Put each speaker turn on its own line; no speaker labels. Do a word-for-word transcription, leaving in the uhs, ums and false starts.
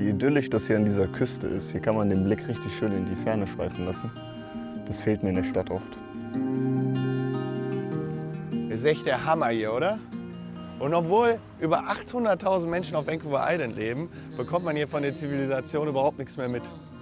Wie idyllisch das hier an dieser Küste ist. Hier kann man den Blick richtig schön in die Ferne schweifen lassen. Das fehlt mir in der Stadt oft.
Ist echt der Hammer hier, oder? Und obwohl über achthunderttausend Menschen auf Vancouver Island leben, bekommt man hier von der Zivilisation überhaupt nichts mehr mit.